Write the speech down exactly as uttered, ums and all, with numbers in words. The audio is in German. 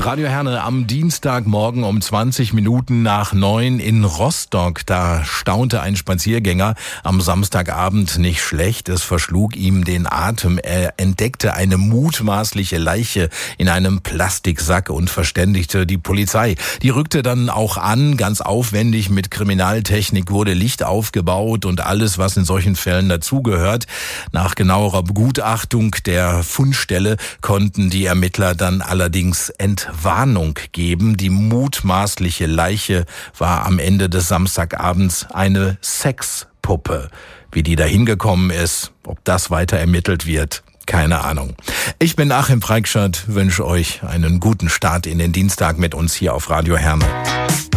Radio Herne am Dienstagmorgen um zwanzig Minuten nach neun in Rostock. Da staunte ein Spaziergänger am Samstagabend nicht schlecht. Es verschlug ihm den Atem. Er entdeckte eine mutmaßliche Leiche in einem Plastiksack und verständigte die Polizei. Die rückte dann auch an, ganz aufwendig mit Kriminaltechnik wurde Licht aufgebaut und alles, was in solchen Fällen dazugehört. Nach genauerer Begutachtung der Fundstelle konnten die Ermittler dann allerdings Entwarnung geben. Die mutmaßliche Leiche war am Ende des Samstagabends eine Sexpuppe. Wie die da hingekommen ist, ob das weiter ermittelt wird, keine Ahnung. Ich bin Achim Freikschat, wünsche euch einen guten Start in den Dienstag mit uns hier auf Radio Herne.